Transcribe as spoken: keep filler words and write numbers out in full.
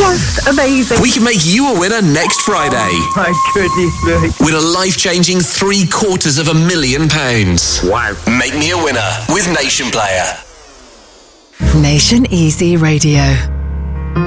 just amazing. We can make you a winner next Friday. Oh, my goodness me. Win a life-changing three quarters of a million pounds. Wow. Make me a winner with Nation Player. Nation Easy Radio.